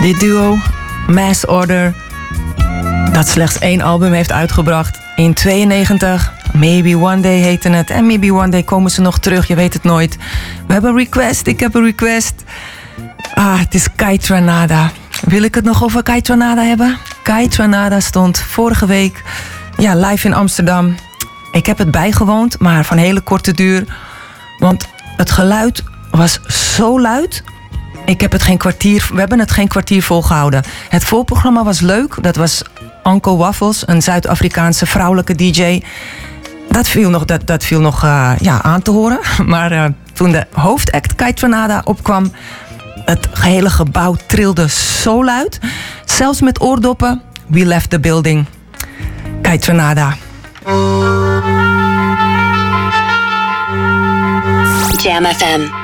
Dit duo, Mass Order, dat slechts 1 album heeft uitgebracht in 92. Maybe One Day heette het. En Maybe One Day komen ze nog terug, je weet het nooit. We hebben een request, ik heb een request. Het is Kai Tranada. Wil ik het nog over Kai Tranada hebben? Kai Tranada stond vorige week live in Amsterdam. Ik heb het bijgewoond, maar van hele korte duur. Want het geluid was zo luid. We hebben het geen kwartier volgehouden. Het voorprogramma was leuk. Dat was Uncle Waffles, een Zuid-Afrikaanse vrouwelijke DJ. Dat viel nog aan te horen. Maar toen de hoofdact Kai Tranada opkwam, het gehele gebouw trilde zo luid. Zelfs met oordoppen. We left the building. Kai Tranada. Jam FM.